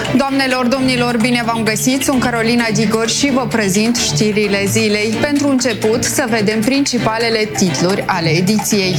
Doamnelor, domnilor, bine v-am găsit! Sunt Carolina Digor și vă prezint știrile zilei. Pentru început, să vedem principalele titluri ale ediției.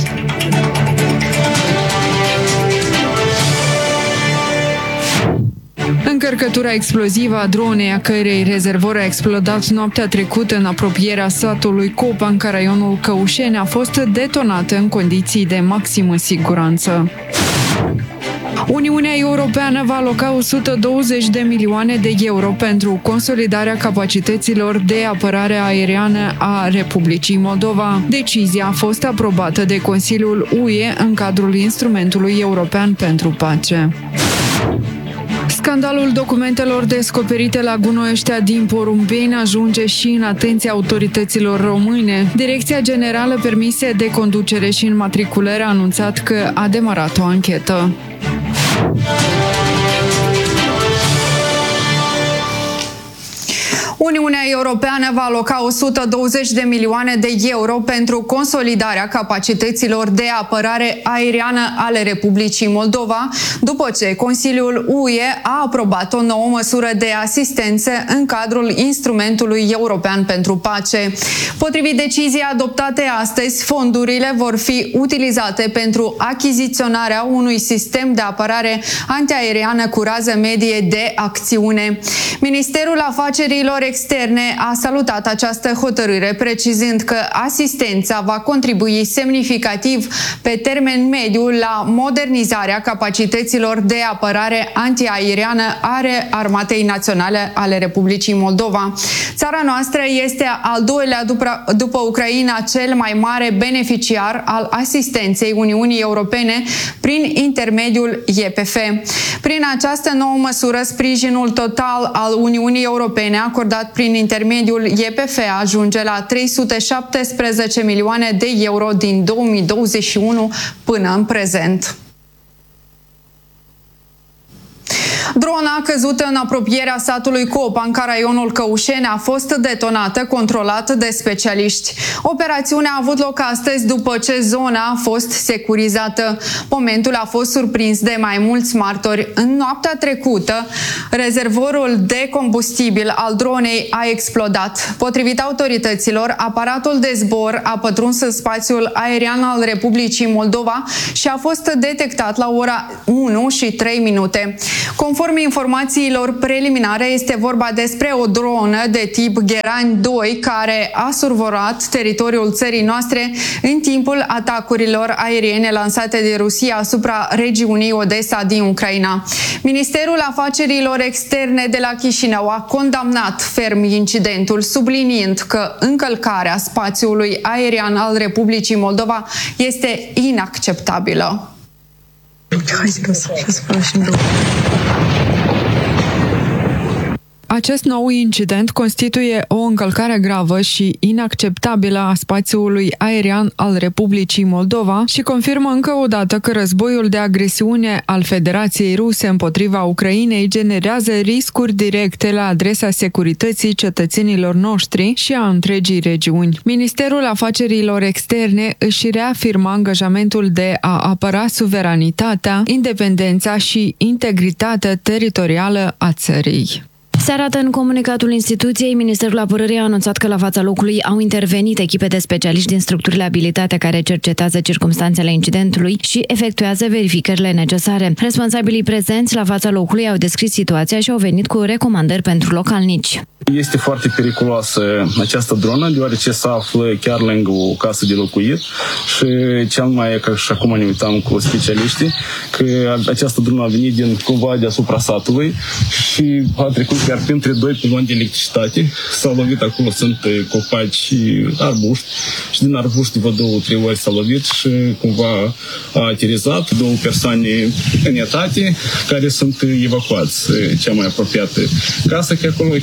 Încărcătura explozivă a dronei, a cărei rezervor a explodat noaptea trecută în apropierea satului Copa, în raionul Căușeni, a fost detonată în condiții de maximă siguranță. Uniunea Europeană va aloca 120 de milioane de euro pentru consolidarea capacităților de apărare aeriană a Republicii Moldova. Decizia a fost aprobată de Consiliul UE în cadrul Instrumentului European pentru Pace. Scandalul documentelor descoperite la gunoieștea din Porumbeni ajunge și în atenția autorităților române. Direcția Generală Permise de Conducere și Înmatriculare a anunțat că a demarat o anchetă. Uniunea Europeană va aloca 120 de milioane de euro pentru consolidarea capacităților de apărare aeriană ale Republicii Moldova, după ce Consiliul UE a aprobat o nouă măsură de asistență în cadrul Instrumentului European pentru Pace. Potrivit deciziei adoptate astăzi, fondurile vor fi utilizate pentru achiziționarea unui sistem de apărare antiaeriană cu rază medie de acțiune. Ministerul Afacerilor Externe a salutat această hotărâre, precizând că asistența va contribui semnificativ pe termen mediu la modernizarea capacităților de apărare antiaeriană ale Armatei Naționale ale Republicii Moldova. Țara noastră este al doilea după Ucraina cel mai mare beneficiar al asistenței Uniunii Europene prin intermediul EPF. Prin această nouă măsură, sprijinul total al Uniunii Europene acordat prin intermediul EPF ajunge la 317 milioane de euro din 2021 până în prezent. Drona căzută în apropierea satului Copa, în raionul Căușeni, a fost detonată, controlată de specialiști. Operațiunea a avut loc astăzi după ce zona a fost securizată. Momentul a fost surprins de mai mulți martori. În noaptea trecută, rezervorul de combustibil al dronei a explodat. Potrivit autorităților, aparatul de zbor a pătruns în spațiul aerian al Republicii Moldova și a fost detectat la ora 1:03. Conform informațiilor preliminare, este vorba despre o dronă de tip Gherani 2 care a survolat teritoriul țării noastre în timpul atacurilor aeriene lansate de Rusia asupra regiunii Odessa din Ucraina. Ministerul Afacerilor Externe de la Chișinău a condamnat ferm incidentul, subliniind că încălcarea spațiului aerian al Republicii Moldova este inacceptabilă. Acest nou incident constituie o încălcare gravă și inacceptabilă a spațiului aerian al Republicii Moldova și confirmă încă o dată că războiul de agresiune al Federației Ruse împotriva Ucrainei generează riscuri directe la adresa securității cetățenilor noștri și a întregii regiuni. Ministerul Afacerilor Externe își reafirmă angajamentul de a apăra suveranitatea, independența și integritatea teritorială a țării. Se arată în comunicatul instituției, Ministerul Apărării a anunțat că la fața locului au intervenit echipe de specialiști din structurile abilitate care cercetează circumstanțele incidentului și efectuează verificările necesare. Responsabilii prezenți la fața locului au descris situația și au venit cu recomandări pentru localnici. Este foarte periculoasă această dronă, deoarece se află chiar lângă o casă de locuit și cel mai, ca și acum ne uitam cu specialiștii, că această dronă a venit din cumva deasupra satului și a trecut chiar printre doi piloni de electricitate. S-a lovit acolo, sunt copaci și arbuști și din arbuști vă 2-3 ori s-a lovit și cumva a aterizat. 2 persoane în etate care sunt evacuați. Cea mai apropiată casă, că acolo chiar el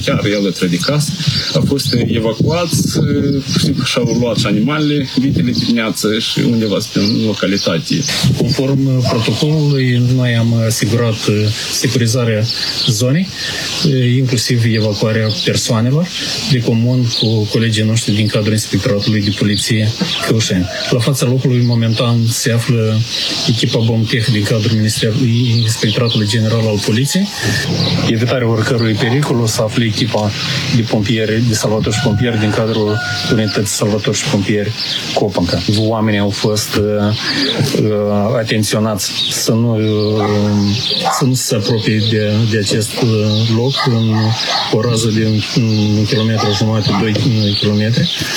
alături de casă. Au fost evacuați și-au luat și animalele, vitele dimineață și undeva spre localitate. Conform protocolului, noi am asigurat securizarea zonei, inclusiv evacuarea persoanelor, de comun cu colegii noștri din cadrul Inspectoratului de Poliție Căușeni. La fața locului, momentan, se află echipa BOMTEH din cadrul Inspectoratului General al Poliției. Evitarea oricărui pericol o să afle echipa de pompieri, de salvatori și pompieri din cadrul unității salvatori și pompieri Copanca. Oamenii au fost atenționați să nu se apropie de acest loc în o rază de 1,5 km, 2 km.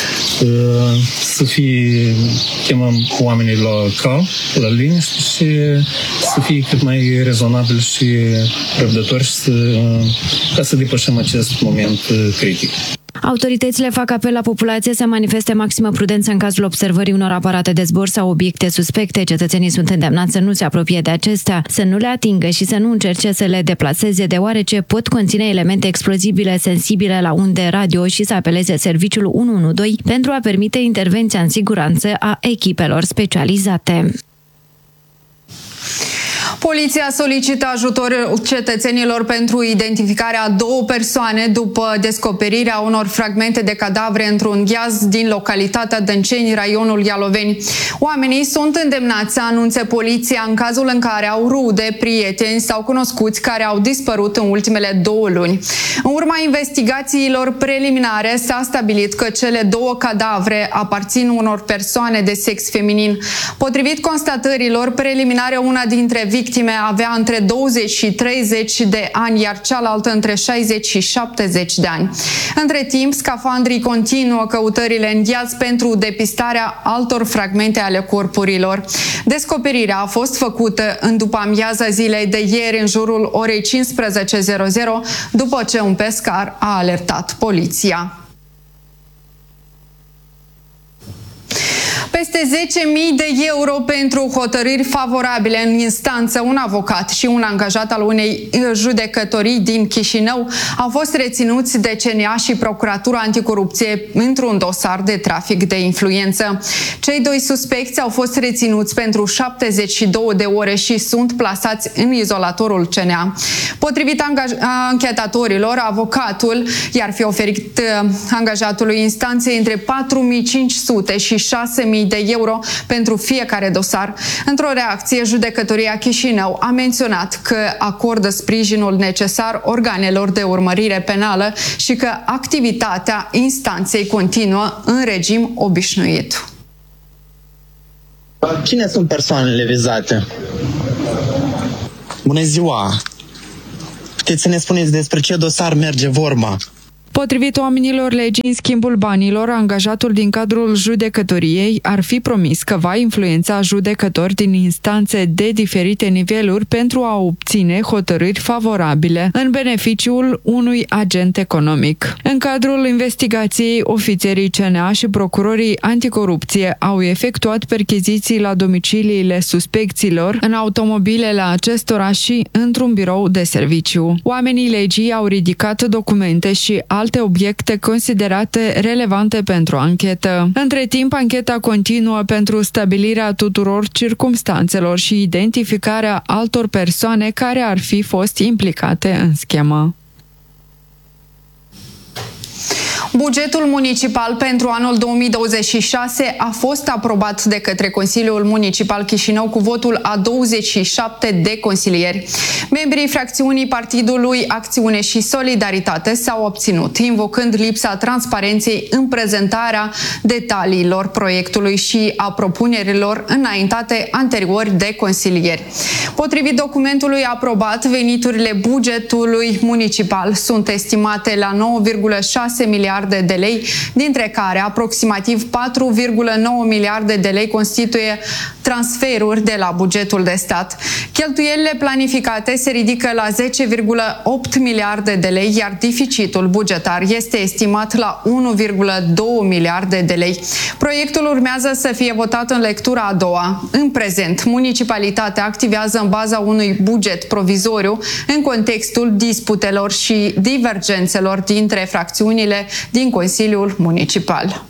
Chemăm oamenii la calm, la liniște și să fie cât mai rezonabil și răbdători ca să depășim acest moment critic. Autoritățile fac apel la populație să manifeste maximă prudență în cazul observării unor aparate de zbor sau obiecte suspecte. Cetățenii sunt îndemnați să nu se apropie de acestea, să nu le atingă și să nu încerce să le deplaseze, deoarece pot conține elemente explozibile sensibile la unde radio și să apeleze serviciul 112 pentru a permite intervenția în siguranță a echipelor specializate. Poliția solicită ajutor cetățenilor pentru identificarea a 2 persoane după descoperirea unor fragmente de cadavre într-un gheaz din localitatea Dânceni, raionul Ialoveni. Oamenii sunt îndemnați să anunțe poliția în cazul în care au rude, prieteni sau cunoscuți care au dispărut în ultimele 2 luni. În urma investigațiilor preliminare s-a stabilit că cele 2 cadavre aparțin unor persoane de sex feminin. Potrivit constatărilor preliminare, una dintre victime avea între 20 și 30 de ani, iar cealaltă între 60 și 70 de ani. Între timp, scafandrii continuă căutările în gheaț pentru depistarea altor fragmente ale corpurilor. Descoperirea a fost făcută în după-amiaza zilei de ieri, în jurul orei 15:00, după ce un pescar a alertat poliția. Peste 10.000 de euro pentru hotărâri favorabile în instanță. Un avocat și un angajat al unei judecătorii din Chișinău au fost reținuți de CNA și Procuratura Anticorupție într-un dosar de trafic de influență. Cei 2 suspecți au fost reținuți pentru 72 de ore și sunt plasați în izolatorul CNA. Potrivit anchetatorilor, avocatul i-ar fi oferit angajatului instanței între 4.500 și 6.000 de euro pentru fiecare dosar. Într-o reacție, Judecătoria Chișinău a menționat că acordă sprijinul necesar organelor de urmărire penală și că activitatea instanței continuă în regim obișnuit. Cine sunt persoanele vizate? Bună ziua! Puteți să ne spuneți despre ce dosar merge vorba? Potrivit oamenilor legii, în schimbul banilor, angajatul din cadrul judecătoriei ar fi promis că va influența judecători din instanțe de diferite niveluri pentru a obține hotărâri favorabile în beneficiul unui agent economic. În cadrul investigației, ofițerii CNA și procurorii anticorupție au efectuat percheziții la domiciliile suspecților, în automobilele acestora și într-un birou de serviciu. Oamenii legii au ridicat documente și alte obiecte considerate relevante pentru anchetă. Între timp, ancheta continuă pentru stabilirea tuturor circumstanțelor și identificarea altor persoane care ar fi fost implicate în schemă. Bugetul municipal pentru anul 2026 a fost aprobat de către Consiliul Municipal Chișinău cu votul a 27 de consilieri. Membrii fracțiunii Partidului Acțiune și Solidaritate s-au obținut, invocând lipsa transparenței în prezentarea detaliilor proiectului și a propunerilor înaintate anterior de consilieri. Potrivit documentului aprobat, veniturile bugetului municipal sunt estimate la 9,6 miliarde de lei, dintre care aproximativ 4,9 miliarde de lei constituie transferuri de la bugetul de stat. Cheltuielile planificate se ridică la 10,8 miliarde de lei, iar deficitul bugetar este estimat la 1,2 miliarde de lei. Proiectul urmează să fie votat în lectura a doua. În prezent, municipalitatea activează în baza unui buget provizoriu în contextul disputelor și divergențelor dintre fracțiunile din Consiliul Municipal.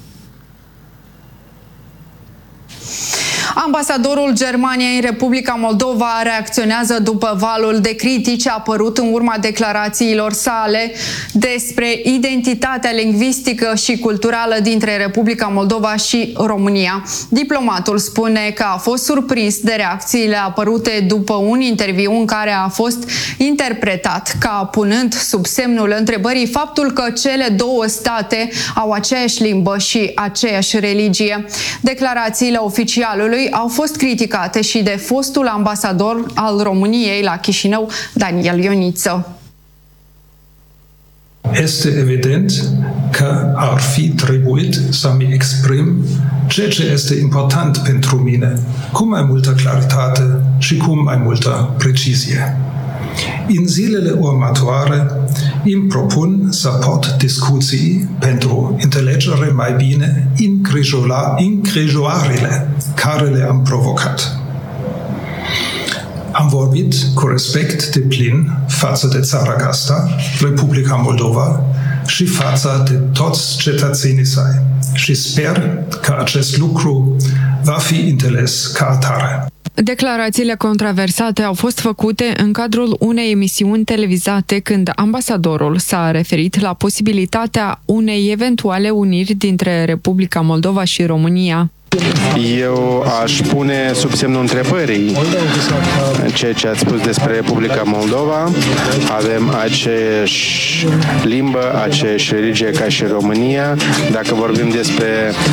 Ambasadorul Germaniei în Republica Moldova reacționează după valul de critici apărut în urma declarațiilor sale despre identitatea lingvistică și culturală dintre Republica Moldova și România. Diplomatul spune că a fost surprins de reacțiile apărute după un interviu în care a fost interpretat ca punând sub semnul întrebării faptul că cele două state au aceeași limbă și aceeași religie. Declarațiile oficialului au fost criticate și de fostul ambasador al României la Chișinău, Daniel Ioniță. Este evident că ar fi trebuit să-mi exprim ceea ce este important pentru mine, cu mai multă claritate și cu mai multă precizie. În zilele următoare îmi propun să pot discuții pentru înțelegere mai bine îngrijorările care le-am provocat. Am vorbit cu respect deplin față de țara gazdă, Republica Moldova, și față de toți cetățenii săi și sper că acest lucru va fi înțeles ca atare. Declarațiile controversate au fost făcute în cadrul unei emisiuni televizate când ambasadorul s-a referit la posibilitatea unei eventuale uniri dintre Republica Moldova și România. Eu aș pune sub semnul întrebării ceea ce ați spus despre Republica Moldova. Avem aceeași limbă, aceeași religie ca și România. Dacă vorbim despre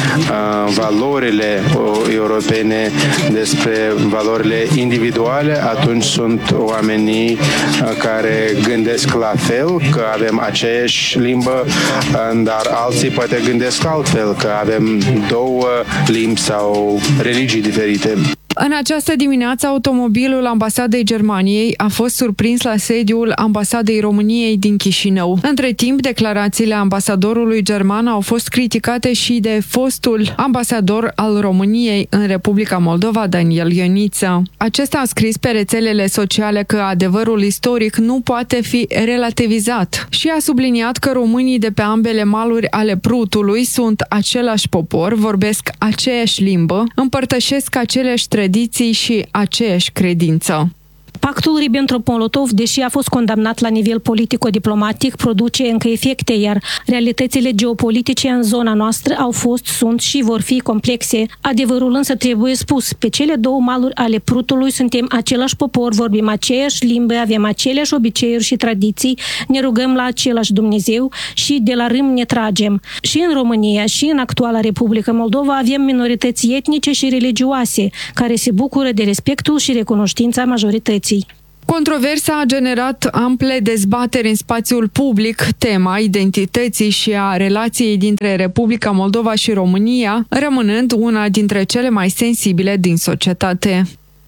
valorile europene, despre valorile individuale, atunci sunt oamenii care gândesc la fel, că avem aceeași limbă, dar alții poate gândesc altfel, că avem două limbi sau religii diferite. În această dimineață, automobilul Ambasadei Germaniei a fost surprins la sediul Ambasadei României din Chișinău. Între timp, declarațiile ambasadorului german au fost criticate și de fostul ambasador al României în Republica Moldova, Daniel Ioniță. Acesta a scris pe rețelele sociale că adevărul istoric nu poate fi relativizat și a subliniat că românii de pe ambele maluri ale Prutului sunt același popor, vorbesc aceeași limbă, împărtășesc aceleași tradiții și aceeași credință. Pactul Ribbentrop-Molotov, deși a fost condamnat la nivel politico-diplomatic, produce încă efecte, iar realitățile geopolitice în zona noastră au fost, sunt și vor fi complexe. Adevărul însă trebuie spus. Pe cele două maluri ale Prutului suntem același popor, vorbim aceeași limbă, avem aceleași obiceiuri și tradiții, ne rugăm la același Dumnezeu și de la râm ne tragem. Și în România și în actuala Republică Moldova avem minorități etnice și religioase, care se bucură de respectul și recunoștința majorității. Controversa a generat ample dezbateri în spațiul public. Tema identității și a relației dintre Republica Moldova și România, rămânând una dintre cele mai sensibile din societate.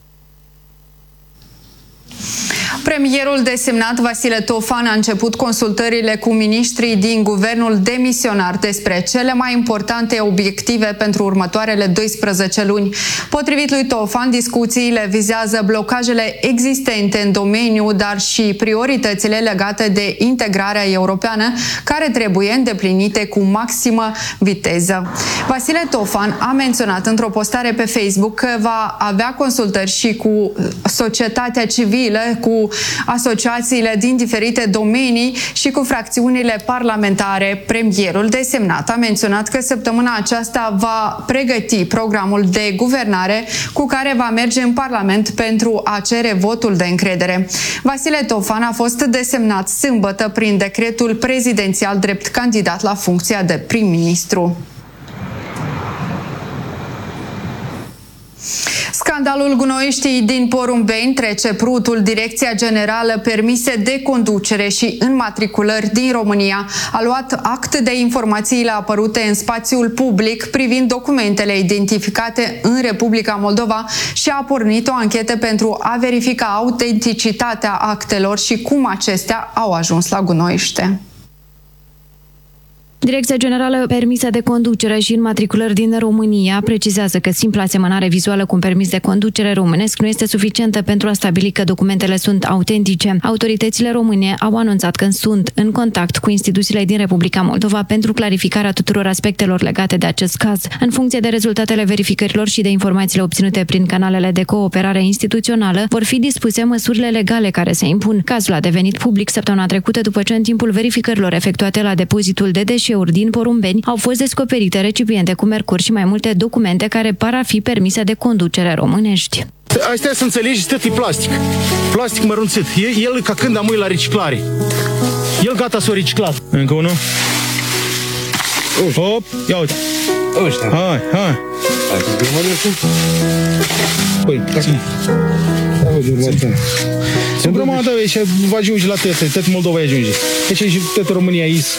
Premierul desemnat Vasile Tofan a început consultările cu miniștrii din guvernul demisionar despre cele mai importante obiective pentru următoarele 12 luni. Potrivit lui Tofan, discuțiile vizează blocajele existente în domeniu, dar și prioritățile legate de integrarea europeană, care trebuie îndeplinite cu maximă viteză. Vasile Tofan a menționat într-o postare pe Facebook că va avea consultări și cu societatea civilă, cu asociațiile din diferite domenii și cu fracțiunile parlamentare. Premierul desemnat a menționat că săptămâna aceasta va pregăti programul de guvernare cu care va merge în Parlament pentru a cere votul de încredere. Vasile Tofan a fost desemnat sâmbătă prin decretul prezidențial drept candidat la funcția de prim-ministru. Scandalul gunoiștii din Porumbeni trece prutul. Direcția Generală Permise de Conducere și Înmatriculări din România a luat act de informațiile apărute în spațiul public privind documentele identificate în Republica Moldova și a pornit o anchetă pentru a verifica autenticitatea actelor și cum acestea au ajuns la gunoiște. Direcția Generală Permisă de Conducere și Înmatriculări din România precizează că simpla asemănare vizuală cu un permis de conducere românesc nu este suficientă pentru a stabili că documentele sunt autentice. Autoritățile române au anunțat că sunt în contact cu instituțiile din Republica Moldova pentru clarificarea tuturor aspectelor legate de acest caz. În funcție de rezultatele verificărilor și de informațiile obținute prin canalele de cooperare instituțională, vor fi dispuse măsurile legale care se impun. Cazul a devenit public săptămâna trecută după ce în timpul verificărilor efectuate la depozitul de deșeuri din Porumbeni au fost descoperite recipiente cu mercur și mai multe documente care par a fi permise de conducere românești. Astea să înțelegi, tot e plastic. Plastic mărunțit. El ca când am la reciclare. El gata s-o reciclat. Încă unul. Hop, ia uite. Hai. Păi, Sempre mă dă și va ajunge la tot Moldova ajunge. Deci și tot România is.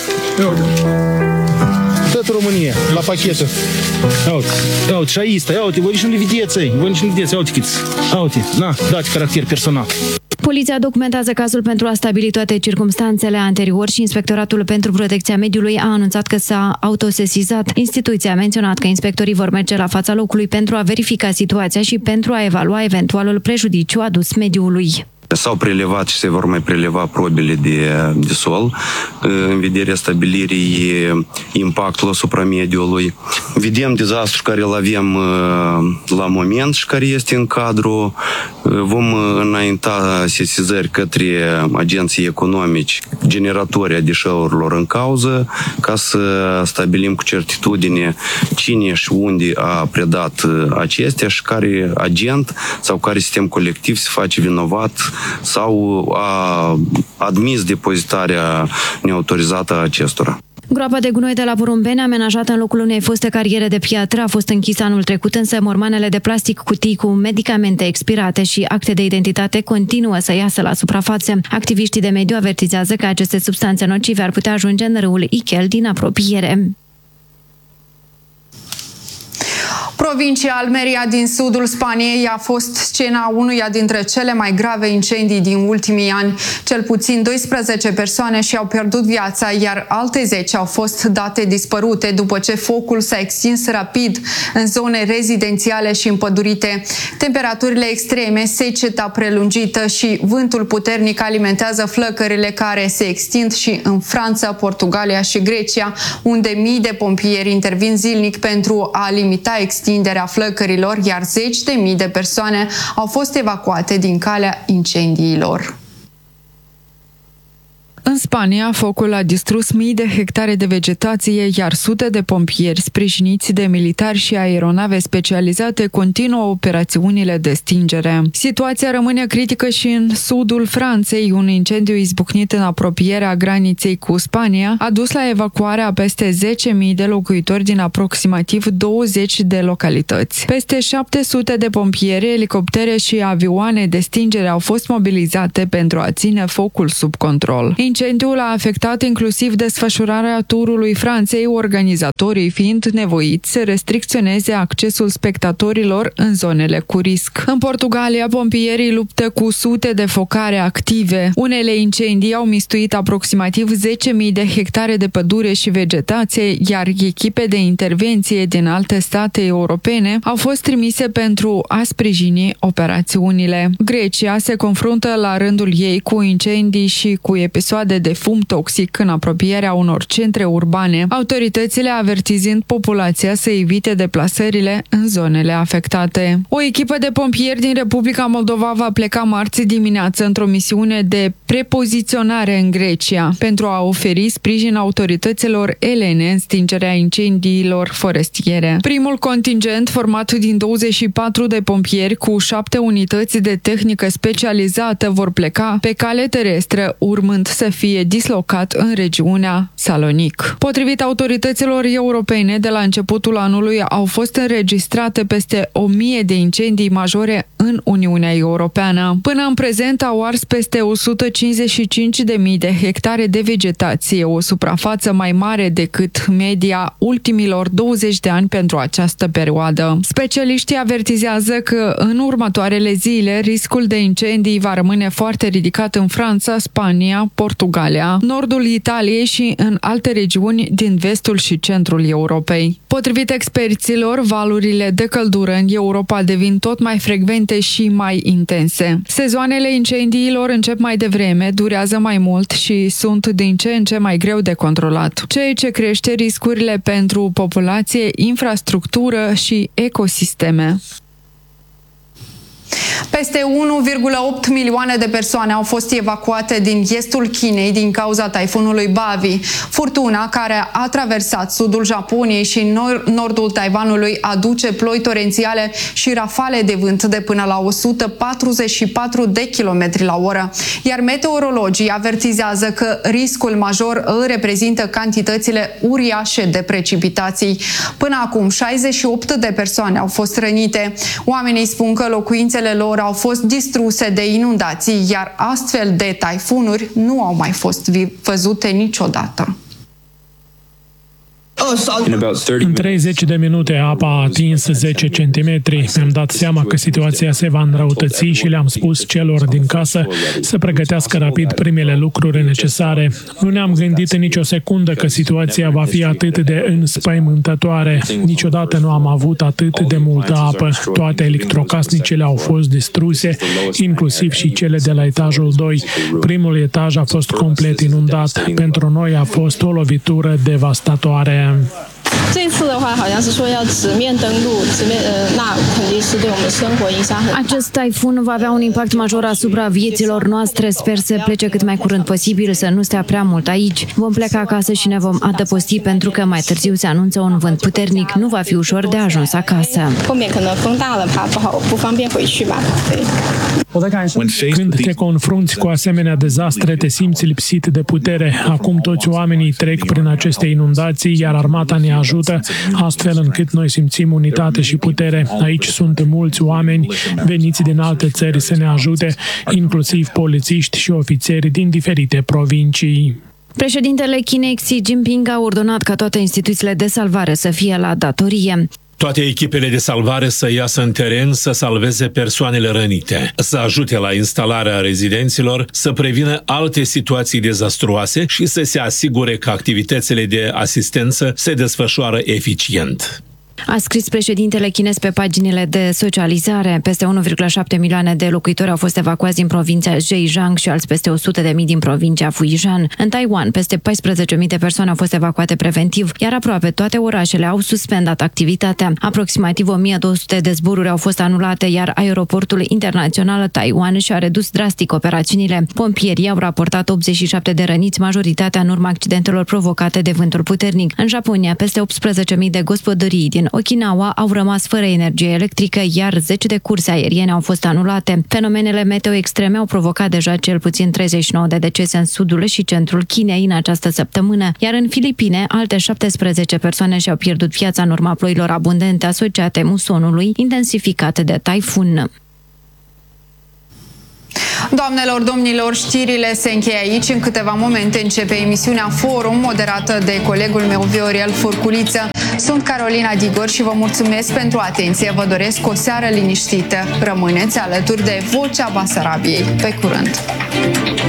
Tot România la pachetă. Ia uite, și aici, ia uite, voi nici nu le vedeți, ia uite câți. Ia uite, na, dați caracter personal. Poliția documentează cazul pentru a stabili toate circumstanțele anterior și Inspectoratul pentru Protecția Mediului a anunțat că s-a autosesizat. Instituția a menționat că inspectorii vor merge la fața locului pentru a verifica situația și pentru a evalua eventualul prejudiciu adus mediului. S-au prelevat și se vor mai preleva probele de sol în vederea stabilirii impactului asupra mediului. Vedem dezastru care îl avem la moment și care este în cadru. Vom înainta sesizări către agenții economici, generatori a deșeurilor în cauză, ca să stabilim cu certitudine cine și unde a predat acestea și care agent sau care sistem colectiv se face vinovat sau a admis depozitarea neautorizată a acestora. Groapa de gunoi de la Porumbeni, amenajată în locul unei foste cariere de piatră, a fost închisă anul trecut, însă mormanele de plastic, cutii cu medicamente expirate și acte de identitate continuă să iasă la suprafață. Activiștii de mediu avertizează că aceste substanțe nocive ar putea ajunge în râul Ichel din apropiere. Provincia Almeria din sudul Spaniei a fost scena unuia dintre cele mai grave incendii din ultimii ani. Cel puțin 12 persoane și-au pierdut viața, iar alte 10 au fost date dispărute după ce focul s-a extins rapid în zone rezidențiale și împădurite. Temperaturile extreme, seceta prelungită și vântul puternic alimentează flăcările care se extind și în Franța, Portugalia și Grecia, unde mii de pompieri intervin zilnic pentru a limita extinderea flăcărilor, iar zeci de mii de persoane au fost evacuate din calea incendiilor. În Spania, focul a distrus mii de hectare de vegetație, iar sute de pompieri, sprijiniți de militari și aeronave specializate, continuă operațiunile de stingere. Situația rămâne critică și în sudul Franței. Un incendiu izbucnit în apropierea graniței cu Spania a dus la evacuarea a peste 10.000 de locuitori din aproximativ 20 de localități. Peste 700 de pompieri, elicoptere și avioane de stingere au fost mobilizate pentru a ține focul sub control. Incendiul a afectat inclusiv desfășurarea turului Franței, organizatorii fiind nevoiți să restricționeze accesul spectatorilor în zonele cu risc. În Portugalia, pompierii luptă cu sute de focare active. Unele incendii au mistuit aproximativ 10.000 de hectare de pădure și vegetație, iar echipe de intervenție din alte state europene au fost trimise pentru a sprijini operațiunile. Grecia se confruntă la rândul ei cu incendii și cu episoade de fum toxic în apropierea unor centre urbane, autoritățile avertizând populația să evite deplasările în zonele afectate. O echipă de pompieri din Republica Moldova va pleca marți dimineață într-o misiune de prepoziționare în Grecia pentru a oferi sprijin autorităților elene în stingerea incendiilor forestiere. Primul contingent, format din 24 de pompieri cu 7 unități de tehnică specializată, vor pleca pe cale terestră, urmând să fie dislocat în regiunea Salonic. Potrivit autorităților europene, de la începutul anului au fost înregistrate peste 1000 de incendii majore în Uniunea Europeană. Până în prezent au ars peste 155.000 de hectare de vegetație, o suprafață mai mare decât media ultimilor 20 de ani pentru această perioadă. Specialiștii avertizează că în următoarele zile riscul de incendii va rămâne foarte ridicat în Franța, Spania, Portugalia, nordul Italiei și în alte regiuni din vestul și centrul Europei. Potrivit experților, valurile de căldură în Europa devin tot mai frecvente și mai intense. Sezoanele incendiilor încep mai devreme, durează mai mult și sunt din ce în ce mai greu de controlat, ceea ce crește riscurile pentru populație, infrastructură și ecosisteme. Peste 1,8 milioane de persoane au fost evacuate din estul Chinei din cauza taifunului Bavi. Furtuna, care a traversat sudul Japoniei și nordul Taiwanului, aduce ploi torențiale și rafale de vânt de până la 144 de km la oră. Iar meteorologii avertizează că riscul major îl reprezintă cantitățile uriașe de precipitații. Până acum, 68 de persoane au fost rănite. Oamenii spun că locuințele lor au fost distruse de inundații, iar astfel de taifunuri nu au mai fost văzute niciodată. În 30 de minute apa a atins 10 centimetri. Mi-am dat seama că situația se va înrăutăți și le-am spus celor din casă să pregătească rapid primele lucruri necesare. Nu ne-am gândit în nicio secundă că situația va fi atât de înspăimântătoare. Niciodată nu am avut atât de multă apă. Toate electrocasnicele au fost distruse, inclusiv și cele de la etajul 2. Primul etaj a fost complet inundat. Pentru noi a fost o lovitură devastatoare. 这次的话好像是说要直面登陆，那肯定是对我们生活影响很大。 Acest taifun va avea un impact major asupra vieților noastre. Sper să plece cât mai curând posibil, să nu stea prea mult aici. Vom pleca acasă și ne vom adăposti pentru că mai târziu se anunță un vânt puternic. Nu va fi ușor de ajuns acasă. Când te confrunți cu asemenea dezastre, te simți lipsit de putere. Acum toți oamenii trec prin aceste inundații, iar armata ne ajută, astfel încât noi simțim unitate și putere. Aici sunt mulți oameni veniți din alte țări să ne ajute, inclusiv polițiști și ofițeri din diferite provincii. Președintele Chinei Xi Jinping a ordonat ca toate instituțiile de salvare să fie la datorie. Toate echipele de salvare să iasă în teren să salveze persoanele rănite, să ajute la instalarea rezidenților, să prevină alte situații dezastruoase și să se asigure că activitățile de asistență se desfășoară eficient. A scris președintele chinez pe paginile de socializare. Peste 1,7 milioane de locuitori au fost evacuați din provincia Zhejiang și alți peste 100.000 din provincia Fujian. În Taiwan, peste 14.000 de persoane au fost evacuate preventiv, iar aproape toate orașele au suspendat activitatea. Aproximativ 1200 de zboruri au fost anulate, iar aeroportul internațional Taiwan și-a redus drastic operațiunile. Pompierii au raportat 87 de răniți, majoritatea în urma accidentelor provocate de vântul puternic. În Japonia, peste 18.000 de gospodării din Okinawa au rămas fără energie electrică, iar 10 de curse aeriene au fost anulate. Fenomenele meteo extreme au provocat deja cel puțin 39 de decese în sudul și centrul Chinei în această săptămână, iar în Filipine alte 17 persoane și-au pierdut viața în urma ploilor abundente asociate musonului intensificat de taifun. Doamnelor, domnilor, știrile se încheie aici. În câteva momente începe emisiunea Forum, moderată de colegul meu Viorel Furculiță. Sunt Carolina Digor și vă mulțumesc pentru atenție. Vă doresc o seară liniștită. Rămâneți alături de Vocea Basarabiei. Pe curând!